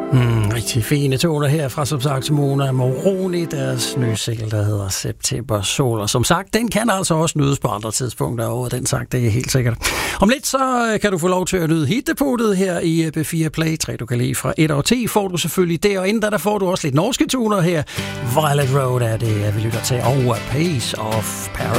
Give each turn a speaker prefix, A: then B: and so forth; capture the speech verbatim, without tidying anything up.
A: Mm, rigtig fine toner her fra, som sagt, Mona Moroni, deres nye single, der hedder September Sol. Og som sagt, den kan altså også nydes på andre tidspunkter over den sagt, det er helt sikkert. Om lidt så kan du få lov til at nyde hitdepotet her i B fire Play. Tre du kan lide fra et og ti får du selvfølgelig der, og inden der, der får du også lidt norske toner her. Violet Road er det, vi lytter til, over Pace of Paradise.